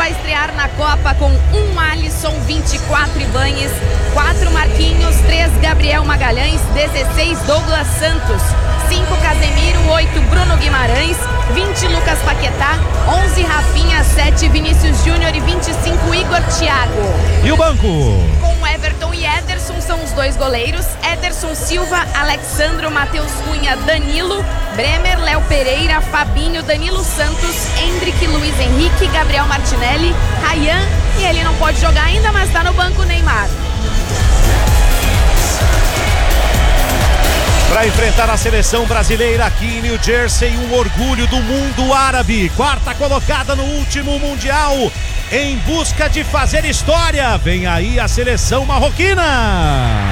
vai estrear na Copa com 1 Alisson, 24 Ibanes, 4 Marquinhos, 3 Gabriel Magalhães, 16 Douglas Santos, 5 Casemiro, 8 Bruno Guimarães, 20 Lucas Paquetá, 11 Rafinha, 7 Vinícius Júnior e 25 Igor Thiago. E o banco? Com Everton e Ederson são os 2 goleiros, Ederson Silva, Alexandro, Matheus Cunha, Danilo, Bremer, Léo Pereira, Fabinho, Danilo Santos, Hendrick, Luiz Henrique, Gabriel Martinelli, Ryan, e ele não pode jogar ainda, mas tá no banco, Neymar. Para enfrentar a seleção brasileira aqui em New Jersey, um orgulho do mundo árabe, 4ª colocada no último Mundial, em busca de fazer história. Vem aí a seleção marroquina.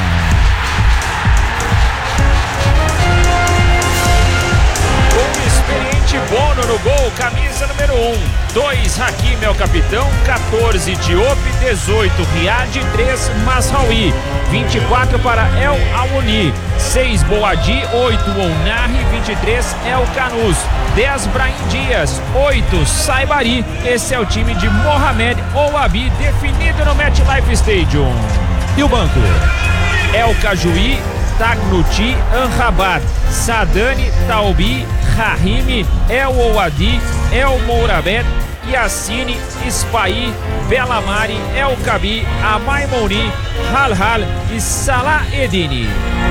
Bono no gol, camisa número 1, 2 Hakimi é o capitão, 14 Diop, 18 Riad, 3 Masraoui, 24 para El Aouni, 6 Boadi, 8 Ounahi, 23 El Canus, 10 Brahim Dias, 8 Saibari. Esse é o time de Mohamed Ouabi, definido no MetLife Stadium. E o banco? El Kajoui, Tagnuti, Anrabat, Sadani, Taubi, Rahimi, El Ouadi, El Mourabet, Yassine, Ispai, Belamari, El Kabi, Amaimouni, Halhal e Salah Edini.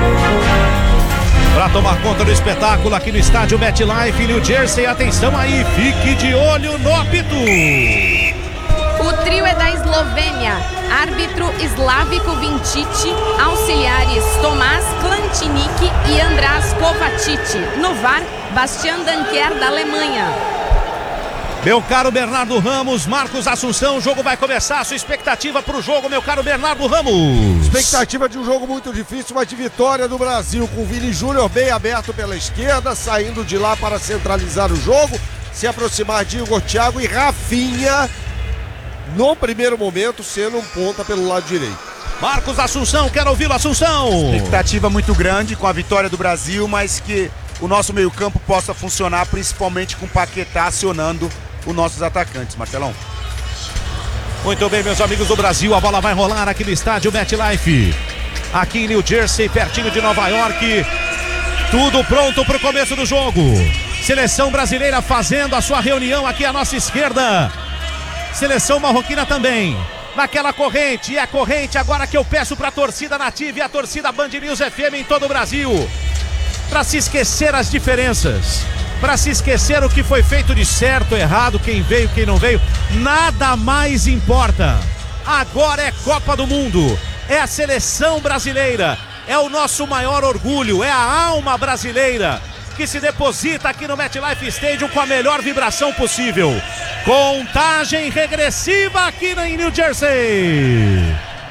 Para tomar conta do espetáculo aqui no estádio MetLife em New Jersey, atenção aí, fique de olho no apito. O trio é da Eslovênia, árbitro Slavko Vincic, auxiliares Tomás Klantinic e András Kovacic. No VAR, Bastian Danker da Alemanha. Meu caro Bernardo Ramos, Marcos Assunção, o jogo vai começar. Sua expectativa para o jogo, meu caro Bernardo Ramos? Expectativa de um jogo muito difícil, mas de vitória do Brasil, com o Vini Júnior bem aberto pela esquerda, saindo de lá para centralizar o jogo, se aproximar de Igor Thiago e Rafinha, no primeiro momento, sendo um ponta pelo lado direito. Marcos Assunção, quero ouvi-lo, Assunção. Expectativa muito grande com a vitória do Brasil, mas que o nosso meio-campo possa funcionar, principalmente com o Paquetá acionando os nossos atacantes, Marcelão. Muito bem, meus amigos do Brasil, a bola vai rolar aqui no estádio MetLife, aqui em New Jersey, pertinho de Nova York. Tudo pronto para o começo do jogo. Seleção brasileira fazendo a sua reunião aqui à nossa esquerda. Seleção marroquina também, naquela corrente, e é corrente agora que eu peço para a torcida nativa e a torcida Band News FM em todo o Brasil, para se esquecer as diferenças, para se esquecer o que foi feito de certo, errado, quem veio, quem não veio, nada mais importa. Agora é Copa do Mundo, é a seleção brasileira, é o nosso maior orgulho, é a alma brasileira que se deposita aqui no MetLife Stadium com a melhor vibração possível. Contagem regressiva aqui em New Jersey.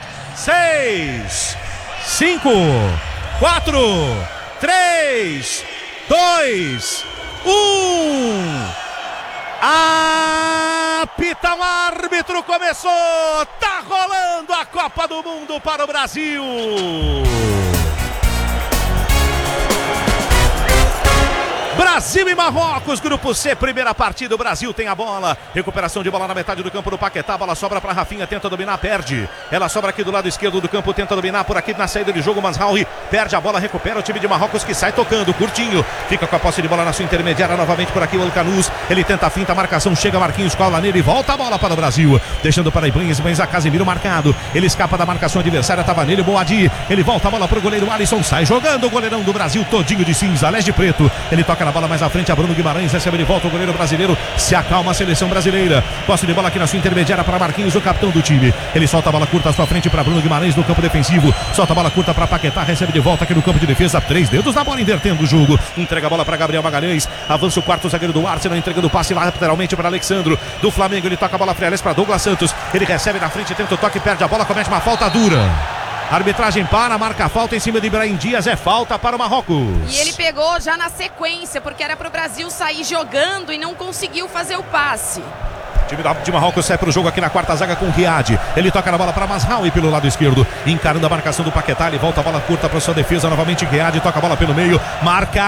6, 5, 4, 3, 2, 1. Apita o árbitro, começou. Tá rolando a Copa do Mundo para o Brasil. Brasil e Marrocos, grupo C, primeira partida, o Brasil tem a bola, recuperação de bola na metade do campo do Paquetá, a bola sobra para Rafinha, tenta dominar, perde, ela sobra aqui do lado esquerdo do campo, tenta dominar por aqui na saída de jogo, Masraoui perde a bola, recupera o time de Marrocos que sai tocando, curtinho, fica com a posse de bola na sua intermediária, novamente por aqui o El Canus, ele tenta a finta, a marcação, chega Marquinhos, cola nele, volta a bola para o Brasil, deixando para Ibanes, a Casemiro marcado, ele escapa da marcação adversária, tava nele, Boadi, ele volta a bola para o goleiro Alisson, sai jogando, o goleirão do Brasil todinho de cinza, leste de preto, ele toca na bola mais à frente, a Bruno Guimarães recebe de volta o goleiro brasileiro, se acalma a seleção brasileira, posse de bola aqui na sua intermediária para Marquinhos, o capitão do time, ele solta a bola curta à sua frente para Bruno Guimarães no campo defensivo, solta a bola curta para Paquetá, recebe de volta aqui no campo de defesa, 3 dedos na bola, invertendo o jogo, entrega a bola para Gabriel Magalhães, avança o quarto zagueiro do Arsenal, entregando o passe lateralmente para Alexandro, do Flamengo, ele toca a bola frialhas para Douglas Santos, ele recebe na frente, tenta o toque, perde a bola, comete uma falta dura. Arbitragem para, marca a falta em cima de Brahim Dias, é falta para o Marrocos. E ele pegou já na sequência, porque era para o Brasil sair jogando e não conseguiu fazer o passe. O time de Marrocos sai para o jogo aqui na quarta zaga com Riad. Ele toca na bola para Masraoui pelo lado esquerdo, encarando a marcação do Paquetá, ele volta a bola curta para sua defesa, novamente Riad, toca a bola pelo meio, marca